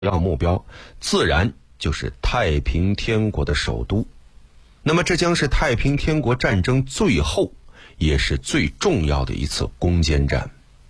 要目标自然就是太平天国的首都。那么这将是太平天国战争最后也是最重要的一次攻坚战。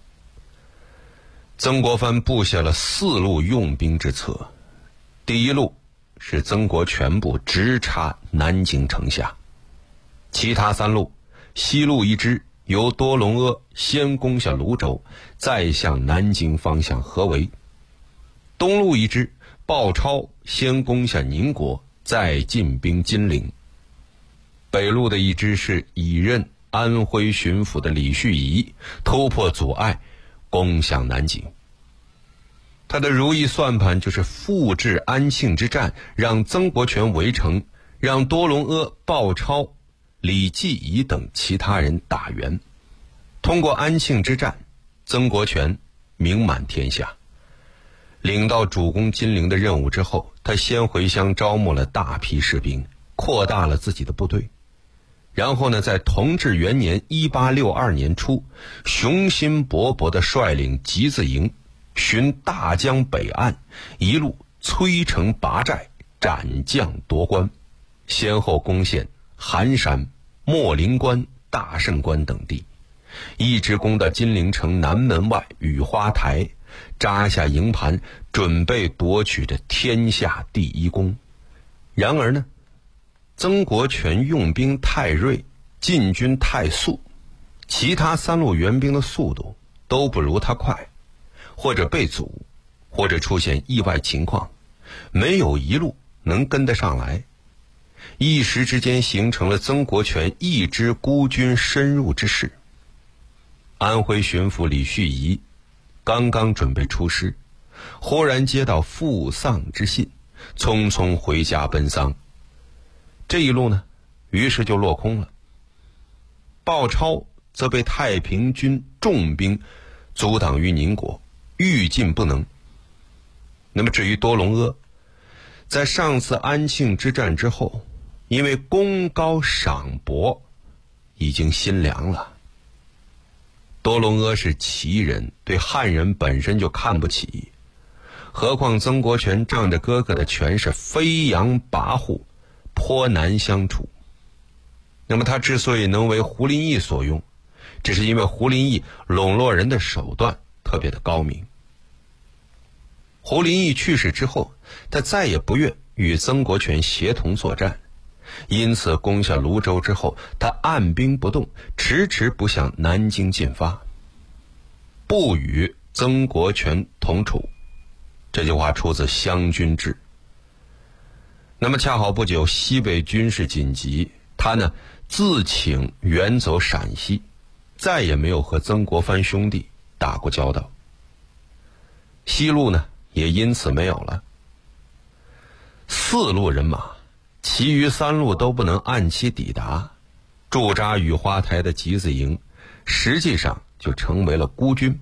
曾国藩布下了4路用兵之策。第一路是曾国荃部直插南京城下，其他3路，西路一支由多隆阿先攻下泸州，再向南京方向合围；东路一支，鲍超先攻下宁国，再进兵金陵；北路的一支是已任安徽巡抚的李旭仪突破阻碍，攻向南京。他的如意算盘就是复制安庆之战，让曾国荃围城，让多隆阿、鲍超、李继仪等其他人打援。通过安庆之战，曾国荃名满天下。领到主攻金陵的任务之后，他先回乡招募了大批士兵，扩大了自己的部队。然后呢，在同治元年1862年初，雄心勃勃地率领集字营循大江北岸，一路摧城拔寨，斩将夺关，先后攻陷寒山、秣陵关、大胜关等地，一直攻到金陵城南门外雨花台，扎下营盘，准备夺取这天下第一功。然而呢，曾国荃用兵太锐，进军太速，其他3路援兵的速度都不如他快，或者被阻，或者出现意外情况，没有一路能跟得上来。一时之间形成了曾国荃一支孤军深入之势。安徽巡抚李旭仪刚刚准备出师，忽然接到父丧之信，匆匆回家奔丧。这一路呢，于是就落空了。鲍超则被太平军重兵阻挡于宁国，欲进不能。那么至于多隆阿，在上次安庆之战之后，因为功高赏薄，已经心凉了。多隆阿是旗人，对汉人本身就看不起，何况曾国荃仗着哥哥的权势飞扬跋扈，颇难相处。那么他之所以能为胡林翼所用，只是因为胡林翼笼络人的手段特别的高明。胡林翼去世之后，他再也不愿与曾国荃协同作战，因此攻下泸州之后，他按兵不动，迟迟不向南京进发，不与曾国荃同处。这句话出自《湘军志》。那么恰好不久，西北军事紧急，他呢自请远走陕西，再也没有和曾国藩兄弟打过交道。西路呢也因此没有了。4路人马，其余3路都不能按期抵达，驻扎雨花台的集字营实际上就成为了孤军。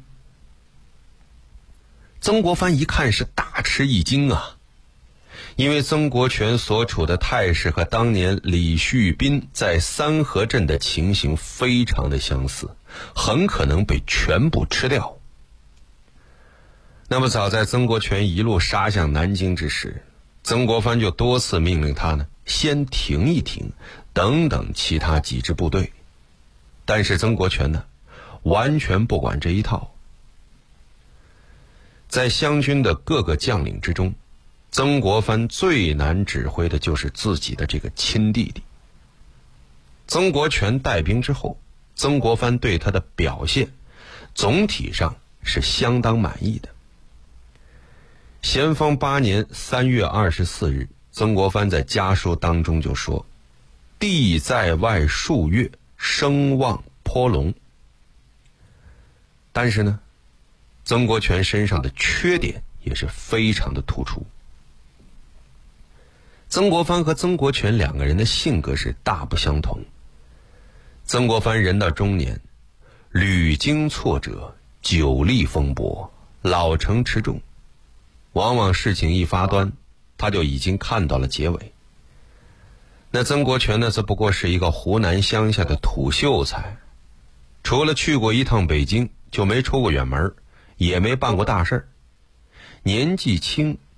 曾国藩一看是大吃一惊啊，因为曾国荃所处的态势和当年李旭斌在三河镇的情形非常的相似，很可能被全部吃掉。那么早在曾国荃一路杀向南京之时，曾国藩就多次命令他呢先停一停，等等其他几支部队。但是曾国荃呢完全不管这一套。在湘军的各个将领之中，曾国藩最难指挥的就是自己的这个亲弟弟。曾国荃带兵之后，曾国藩对他的表现总体上是相当满意的。咸丰8年3月24日，曾国藩在家书当中就说：“弟在外数月，声望颇隆。”但是呢，曾国荃身上的缺点也是非常的突出。曾国藩和曾国荃2个人的性格是大不相同。曾国藩人到中年，屡经挫折，久历风波，老成持重，往往事情一发端，他就已经看到了结尾。那曾国荃呢，则不过是一个湖南乡下的土秀才，除了去过一趟北京，就没出过远门，也没办过大事儿。年纪轻